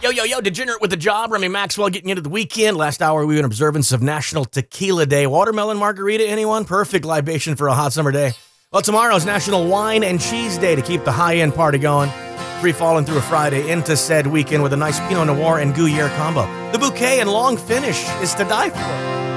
Yo, degenerate with the job. Remy Maxwell getting into the weekend. Last hour, we were in observance of National Tequila Day. Watermelon margarita, anyone? Perfect libation for a hot summer day. Well, tomorrow's National Wine and Cheese Day to keep the high-end party going. Free falling through a Friday into said weekend with a nice Pinot Noir and Gruyere combo. The bouquet and long finish is to die for.